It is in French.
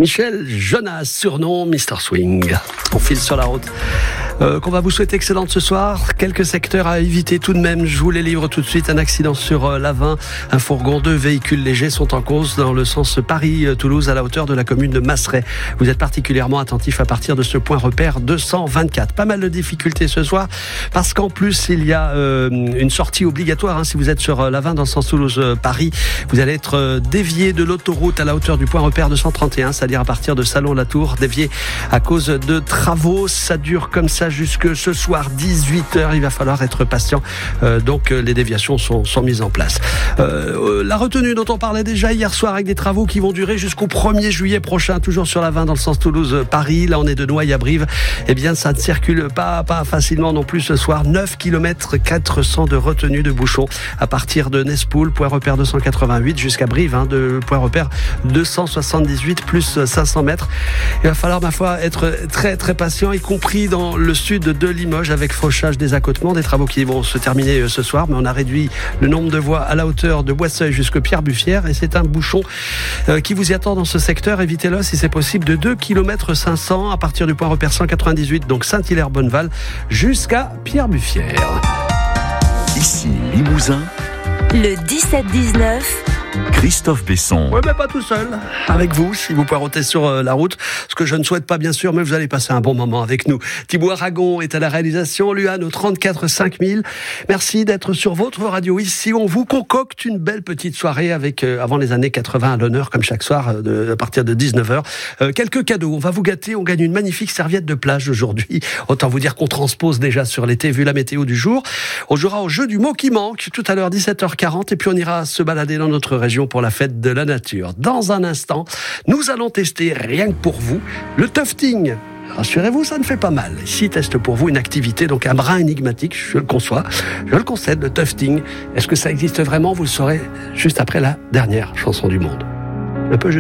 Michel Jonas, surnom Mr Swing. On file sur la route. Qu'on va vous souhaiter excellente ce soir. Quelques secteurs à éviter tout de même. Je vous les livre tout de suite. Un accident sur l'A20. Un fourgon, 2 véhicules légers sont en cause dans le sens Paris-Toulouse à la hauteur de la commune de Masseray. Vous êtes particulièrement attentif à partir de ce point repère 224. Pas mal de difficultés ce soir parce qu'en plus il y a une sortie obligatoire. Si vous êtes sur l'A20 dans le sens Toulouse-Paris, vous allez être dévié de l'autoroute à la hauteur du point repère 231, c'est-à-dire à partir de Salon-la-Tour, dévié à cause de travaux. Ça dure comme ça jusque ce soir 18h. Il va falloir être patient. Donc les déviations sont mises en place. La retenue dont on parlait déjà hier soir avec des travaux qui vont durer jusqu'au 1er juillet prochain, toujours sur la 20 dans le sens Toulouse-Paris. Là on est de Noailles à Brive. Eh bien ça ne circule pas facilement non plus ce soir. 9 km 400 de retenue de bouchons à partir de Nespoul, point repère 288 jusqu'à Brive, de point repère 278 plus 500 mètres. Il va falloir ma foi être très très patient, y compris dans le sud de Limoges avec fauchage des accotements, des travaux qui vont se terminer ce soir, mais on a réduit le nombre de voies à la hauteur de Boisseuil jusqu'à Pierre-Buffière et c'est un bouchon qui vous y attend dans ce secteur. Évitez-le si c'est possible de 2 km 500 à partir du point repère 198, donc Saint-Hilaire-Bonneval jusqu'à Pierre-Buffière. Ici Limousin, le 17-19. Christophe Besson. Oui, mais pas tout seul. Avec vous, si vous poirotez sur la route. Ce que je ne souhaite pas, bien sûr, mais vous allez passer un bon moment avec nous. Thibaut Aragon est à la réalisation. Luan au 34 5000. Merci d'être sur votre radio. Ici, on vous concocte une belle petite soirée avec, avant les années 80 à l'honneur, comme chaque soir, à partir de 19h. Quelques cadeaux. On va vous gâter. On gagne une magnifique serviette de plage aujourd'hui. Autant vous dire qu'on transpose déjà sur l'été, vu la météo du jour. On jouera au jeu du mot qui manque tout à l'heure, 17h40. Et puis on ira se balader dans notre région pour la fête de la nature. Dans un instant, nous allons tester, rien que pour vous, le tufting. Rassurez-vous, ça ne fait pas mal. Ici, teste pour vous une activité, donc un brin énigmatique, je le conçois, je le concède, le tufting. Est-ce que ça existe vraiment? Vous le saurez juste après la dernière chanson du monde. Un peu